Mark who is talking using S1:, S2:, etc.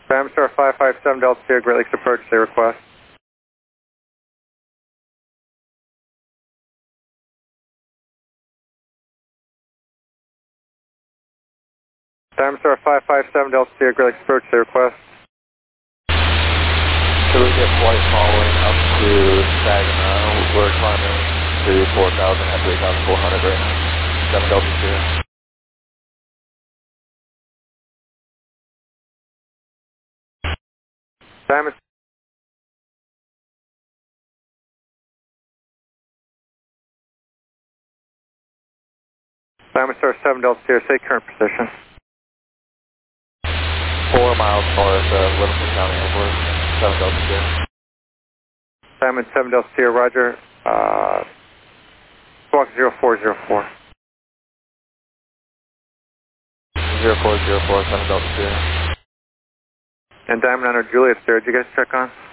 S1: Diamond Star 557 Delta Sierra, Great Lakes approach, say request. Diamond Star 557 Delta Sierra, Great Lakes approach, say request.
S2: Should we get flight following up to Saginaw? We're climbing to 4,000 at 3,400 right now. 7 Delta Sierra.
S1: Diamond Star 7 Delta Sierra, say current position.
S2: 4 miles north of Livingston County Airport. 7 Delta Sierra.
S1: Diamond 7 Delta Sierra, roger. Squawk 0404.
S2: 0404, 7 Delta Sierra.
S1: And Diamond under Juliet there, did you guys check on?